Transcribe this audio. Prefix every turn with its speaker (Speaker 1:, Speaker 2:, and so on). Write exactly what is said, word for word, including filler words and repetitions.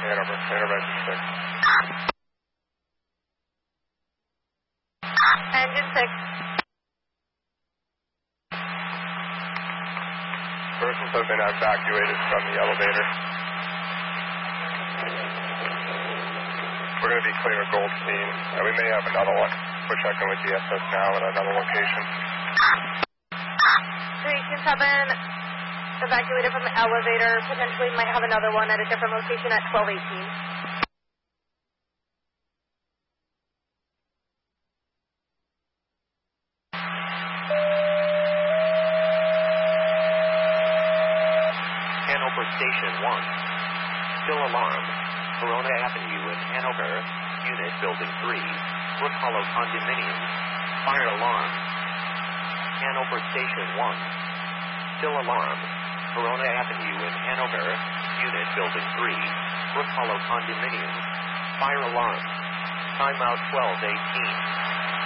Speaker 1: Hanover, intervention six.
Speaker 2: Engine six.
Speaker 1: Persons have been evacuated from the elevator. We're going to be clear of Goldstein, and we may have another one. We're checking with D S S now at another location.
Speaker 2: three two seven, evacuated from the elevator. Potentially might have another one at a different location at twelve eighteen.
Speaker 3: Hanover Station one. Still alarmed. Corona Avenue in Hanover. Unit Building three. Brook Hollow Condominium. Fire alarm. Hanover Station one. Still alarmed. Corona Avenue in Hanover. Unit Building three. Brook Hollow Condominium. Fire alarm. Timeout twelve eighteen.